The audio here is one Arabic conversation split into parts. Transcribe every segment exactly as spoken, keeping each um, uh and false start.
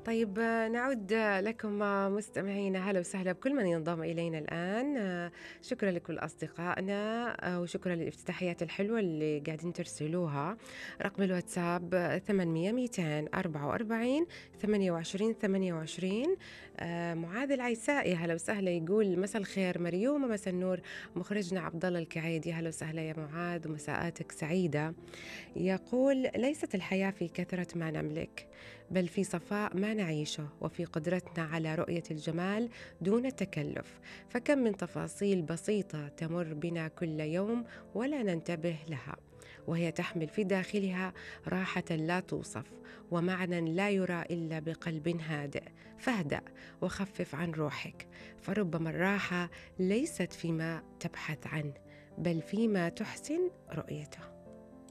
طيب آه، نعود آه، لكم آه، مستمعينا، هلا وسهلا بكل من ينضم إلينا الآن. آه، شكرا لكل أصدقائنا، آه، وشكرا للافتتاحيات الحلوة اللي قاعدين ترسلوها. رقم الواتساب آه، ثمانمية ميتين أربعة وأربعين ثمانية وعشرين ثمانية وعشرين. آه، معاذ العيسائي هلا وسهلا، يقول مساء الخير مريوم ومساء النور مخرجنا عبد الله الكعيدي. هلا وسهلا يا معاذ ومساءاتك سعيدة. يقول ليست الحياة في كثرة ما نملك، بل في صفاء ما نعيشه، وفي قدرتنا على رؤية الجمال دون تكلف. فكم من تفاصيل بسيطة تمر بنا كل يوم ولا ننتبه لها، وهي تحمل في داخلها راحة لا توصف، ومعنى لا يرى إلا بقلب هادئ. فاهدأ وخفف عن روحك، فربما الراحة ليست فيما تبحث عنه، بل فيما تحسن رؤيته.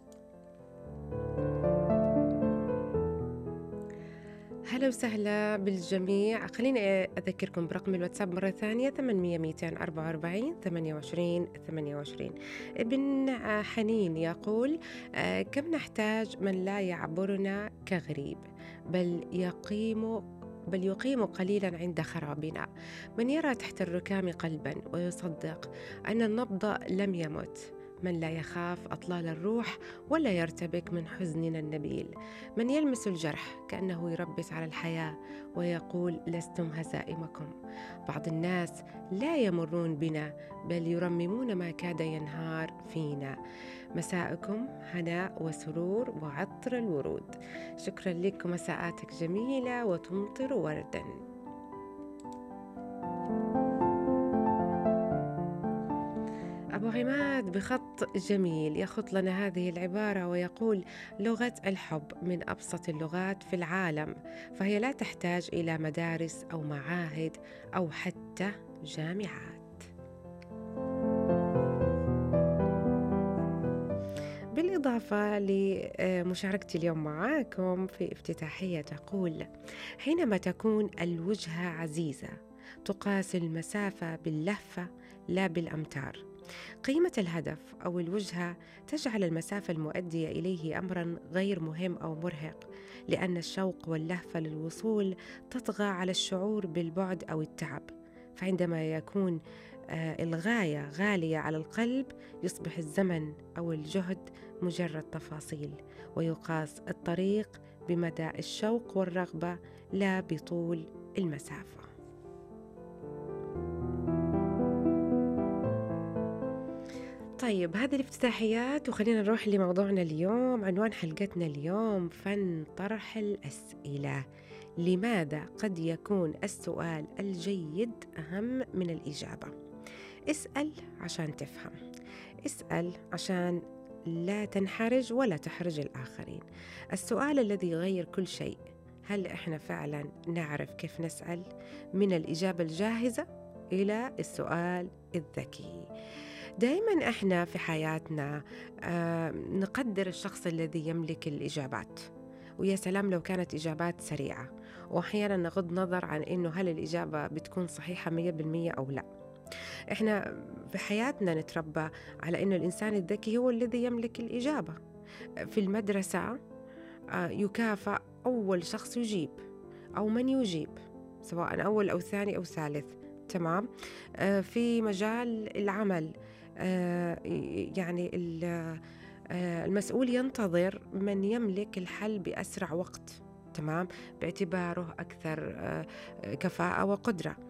هلا وسهلا بالجميع. خليني أذكركم برقم الواتساب مرة ثانية، ثمانمية ميتين أربعة وأربعين ثمانية وعشرين ثمانية وعشرين. ابن آه، حنين يقول آه، كم نحتاج من لا يعبرنا كغريب، بل يقيم بل يقيم قليلا عند خرابنا. من يرى تحت الركام قلبا ويصدق أن النبض لم يمت. من لا يخاف أطلال الروح ولا يرتبك من حزننا النبيل. من يلمس الجرح كأنه يربس على الحياة ويقول لستم هزائمكم. بعض الناس لا يمرون بنا، بل يرممون ما كاد ينهار فينا. مساءكم هناء وسرور وعطر الورود. شكرا لكم، مساءاتك جميلة وتمطر وردا. أبو عماد بخط جميل يخط لنا هذه العبارة ويقول لغة الحب من أبسط اللغات في العالم، فهي لا تحتاج إلى مدارس أو معاهد أو حتى جامعات. بالإضافة لمشاركتي اليوم معاكم في افتتاحية تقول حينما تكون الوجهة عزيزة تقاس المسافة باللهفة لا بالأمتار. قيمة الهدف أو الوجهة تجعل المسافة المؤدية إليه أمراً غير مهم أو مرهق، لأن الشوق واللهفة للوصول تطغى على الشعور بالبعد أو التعب. فعندما يكون آه، الغاية غالية على القلب، يصبح الزمن أو الجهد مجرد تفاصيل، ويقاس الطريق بمدى الشوق والرغبة لا بطول المسافة. طيب هذه الافتتاحيات، وخلينا نروح لموضوعنا اليوم. عنوان حلقتنا اليوم فن طرح الأسئلة. لماذا قد يكون السؤال الجيد أهم من الإجابة؟ اسأل عشان تفهم، اسأل عشان لا تنحرج ولا تحرج الآخرين. السؤال الذي يغير كل شيء. هل إحنا فعلا نعرف كيف نسأل؟ من الإجابة الجاهزة إلى السؤال الذكي. دائما إحنا في حياتنا آه، نقدر الشخص الذي يملك الإجابات، ويا سلام لو كانت إجابات سريعة، وأحيانا نغض نظر عن إنه هل الإجابة بتكون صحيحة مية بالمية أو لا. إحنا في حياتنا نتربى على إنه الإنسان الذكي هو الذي يملك الإجابة. في المدرسة آه، يكافأ أول شخص يجيب أو من يجيب، سواء أول أو ثاني أو ثالث. تمام. آه، في مجال العمل آه، يعني ال- آه، المسؤول ينتظر من يملك الحل بأسرع وقت، تمام، باعتباره أكثر آه، كفاءة وقدرة.